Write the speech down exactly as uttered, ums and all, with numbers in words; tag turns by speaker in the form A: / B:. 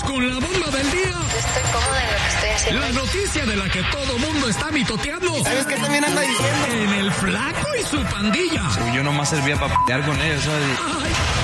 A: con la bomba del día.
B: Estoy cómoda en lo que estoy haciendo.
A: La noticia de la que todo mundo está mitoteando.
C: ¿Sabes qué también anda diciendo?
A: En el Flaco y su pandilla.
D: Según yo nomás servía para p***ar con ellos, ¿sabes?
A: Ay,